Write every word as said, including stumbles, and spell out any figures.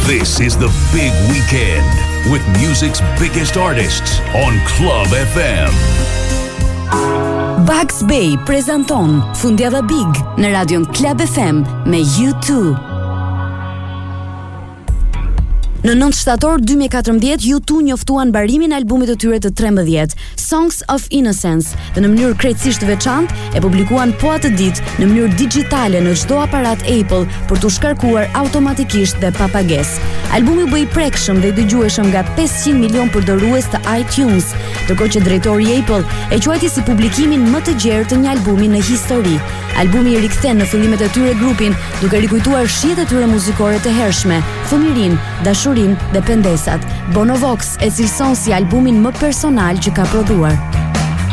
This is the big weekend with music's biggest artists on Club F M. Bugs Bay prezanton Fundjava Big në radion Club F M me U two. Në nëntë shtator dy mijë e katërmbëdhjetë, U two njoftuan mbarimin e albumit të tyre të trembëdhjetë, Songs of Innocence, dhe në mënyrë krejtësisht të veçantë e publikuan po atë ditë në mënyrë digjitale në çdo aparat Apple për t'u shkarkuar automatikisht dhe pa pagesë. Albumi u bë i prekshëm dhe i dëgjueshëm nga pesëqind milion përdorues të iTunes, ndërkohë që drejtori i Apple e quajti si publikimin më të gjerë të një albumi në histori. Albumi i rikthen në fillimet e tyre grupin, duke rikujtuar shihet e tyre muzikore të hershme, fëmijërinë, dashurinë dhe pendesat. Bono Vox e cilëson si albumin më personal që ka prodhuar.